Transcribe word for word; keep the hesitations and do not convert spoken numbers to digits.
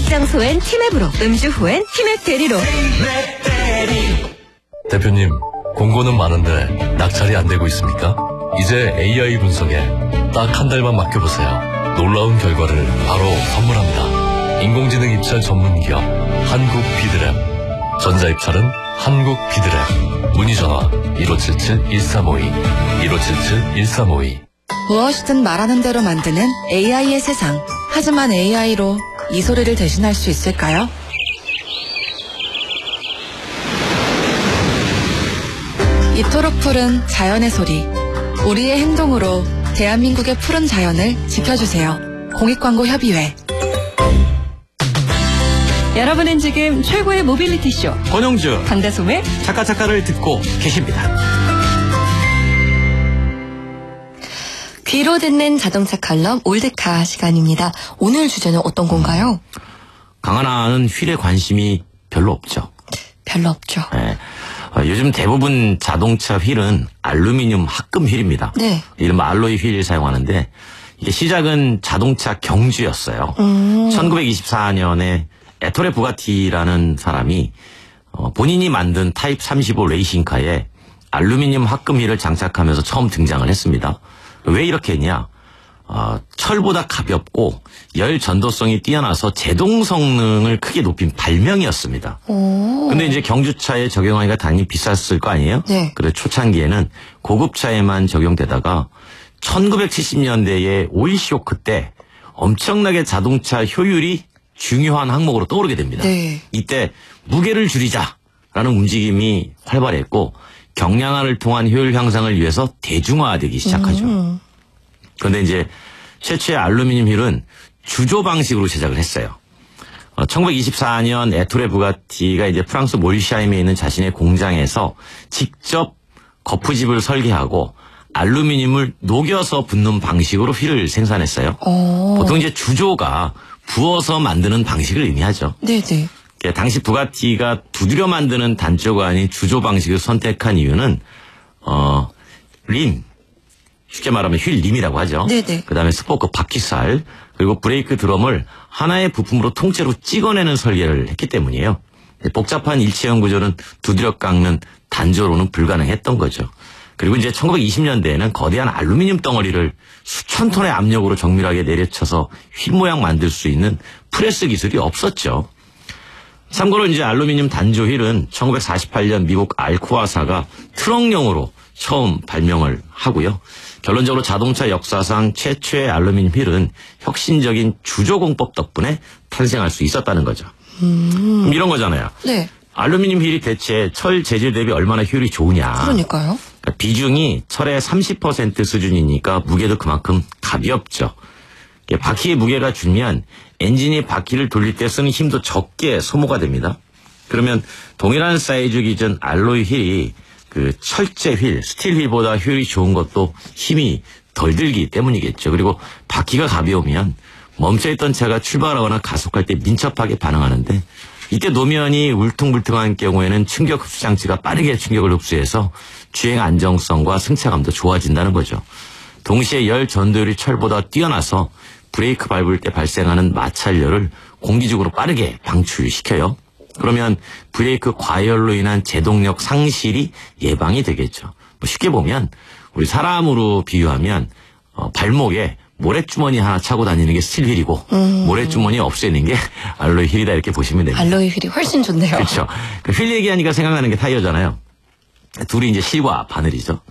장소엔 티맵으로, 음주 후엔 티맵 대리로. 대표님, 공고는 많은데 낙찰이 안 되고 있습니까? 이제 에이아이 분석에 딱 한 달만 맡겨보세요. 놀라운 결과를 바로 선물합니다. 인공지능 입찰 전문 기업 한국 비드랩. 전자입찰은 한국 비드랩. 문의 전화 일오칠칠 일삼오이 일오칠칠 일삼오이. 무엇이든 말하는 대로 만드는 에이아이의 세상. 하지만 에이아이로 이 소리를 대신할 수 있을까요? 이토록 푸른 자연의 소리. 우리의 행동으로 대한민국의 푸른 자연을 지켜주세요. 공익광고협의회. 여러분은 지금 최고의 모빌리티 쇼 권영주, 강다솜의 차카차카를 듣고 계십니다. 귀로 듣는 자동차 칼럼 올드카 시간입니다. 오늘 주제는 어떤 건가요? 강하나는 휠에 관심이 별로 없죠. 별로 없죠. 네. 어, 요즘 대부분 자동차 휠은 알루미늄 합금 휠입니다. 네. 이른바 알로이 휠을 사용하는데 이게 시작은 자동차 경주였어요. 음. 천구백이십사 년에 에토레 부가티라는 사람이 어, 본인이 만든 타입 삼십오 레이싱카에 알루미늄 합금 휠을 장착하면서 처음 등장을 했습니다. 왜 이렇게 했냐? 어, 철보다 가볍고 열 전도성이 뛰어나서 제동 성능을 크게 높인 발명이었습니다. 오. 근데 이제 경주차에 적용하기가 당연히 비쌌을 거 아니에요? 네. 그래서 초창기에는 고급차에만 적용되다가 천구백칠십 년대에 오일 쇼크 때 엄청나게 자동차 효율이 중요한 항목으로 떠오르게 됩니다. 네. 이때 무게를 줄이자라는 움직임이 활발했고 경량화를 통한 효율 향상을 위해서 대중화되기 시작하죠. 음. 그런데 이제 최초의 알루미늄 휠은 주조 방식으로 제작을 했어요. 어, 천구백이십사 년 에토레 부가티가 이제 프랑스 몰샤임에 있는 자신의 공장에서 직접 거푸집을 설계하고 알루미늄을 녹여서 붓는 방식으로 휠을 생산했어요. 오. 보통 이제 주조가 부어서 만드는 방식을 의미하죠. 네네. 당시 부가티가 두드려 만드는 단조가 아닌 주조 방식을 선택한 이유는 어, 림, 쉽게 말하면 휠 림이라고 하죠. 네네. 그다음에 스포크 바퀴살 그리고 브레이크 드럼을 하나의 부품으로 통째로 찍어내는 설계를 했기 때문이에요. 복잡한 일체형 구조는 두드려 깎는 단조로는 불가능했던 거죠. 그리고 이제 천구백이십 년대에는 거대한 알루미늄 덩어리를 수천 톤의 압력으로 정밀하게 내려쳐서 휠 모양 만들 수 있는 프레스 기술이 없었죠. 참고로 이제 알루미늄 단조 휠은 천구백사십팔 년 미국 알코아사가 트럭용으로 처음 발명을 하고요. 결론적으로 자동차 역사상 최초의 알루미늄 휠은 혁신적인 주조공법 덕분에 탄생할 수 있었다는 거죠. 음. 그럼 이런 거잖아요. 네. 알루미늄 휠이 대체 철 재질 대비 얼마나 효율이 좋으냐. 그러니까요. 그러니까 비중이 철의 삼십 퍼센트 수준이니까 무게도 그만큼 가볍죠. 바퀴의 무게가 줄면 엔진이 바퀴를 돌릴 때 쓰는 힘도 적게 소모가 됩니다. 그러면 동일한 사이즈 기준 알로이 휠이 그 철제 휠, 스틸 휠보다 효율이 좋은 것도 힘이 덜 들기 때문이겠죠. 그리고 바퀴가 가벼우면 멈춰있던 차가 출발하거나 가속할 때 민첩하게 반응하는데 이때 노면이 울퉁불퉁한 경우에는 충격 흡수 장치가 빠르게 충격을 흡수해서 주행 안정성과 승차감도 좋아진다는 거죠. 동시에 열 전도율이 철보다 뛰어나서 브레이크 밟을 때 발생하는 마찰열을 공기적으로 빠르게 방출시켜요. 그러면 브레이크 과열로 인한 제동력 상실이 예방이 되겠죠. 뭐 쉽게 보면 우리 사람으로 비유하면 어, 발목에 모래주머니 하나 차고 다니는 게 스틸 휠이고 음. 모래주머니 없애는 게 알로이 휠이다 이렇게 보시면 됩니다. 알로이 휠이 훨씬 좋네요. 그렇죠. 그 휠 얘기하니까 생각나는 게 타이어잖아요. 둘이 이제 실과 바늘이죠.